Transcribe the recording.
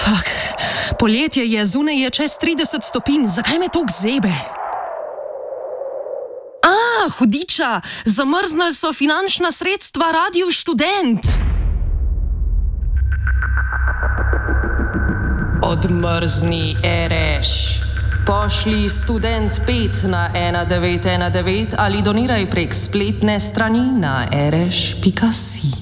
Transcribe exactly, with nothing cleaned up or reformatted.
Fak, poletje je, zunaj je čez trideset stopinj, zakaj me toliko zebe? A, hudiča, zamrznali so finančna sredstva Radiu Študent. Odmrzni Ereš. Pošli Student pet na ena devet ena devet ali doniraj prek spletne strani na ereš pika si.